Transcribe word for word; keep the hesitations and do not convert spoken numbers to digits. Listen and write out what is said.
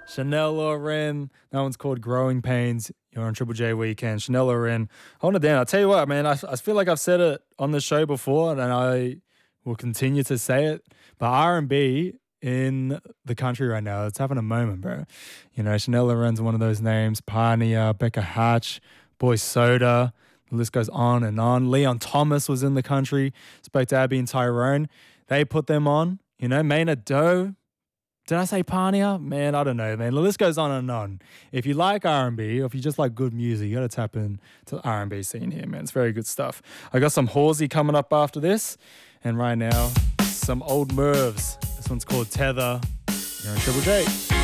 Chanel Lauren. That one's called Growing Pains. You're on Triple J Weekend. Chanel Lauren. Hold it down. I'll tell you what, man. I, I feel like I've said it on the show before, and I will continue to say it. But R and B in the country right now, it's having a moment, bro. You know, Chanel Lauren's one of those names. Pioneer, Becca Hatch, Boy Soda. The list goes on and on. Leon Thomas was in the country. Spoke to Abby and Tyrone. They put them on. You know, Maynard Doe. Did I say Pioneer? Man, I don't know, man. The list goes on and on. If you like R and B, or if you just like good music, you got to tap in to the R and B scene here, man. It's very good stuff. I got some Halsey coming up after this. And right now, some old Mervs. This one's called Tether. You're on Triple J.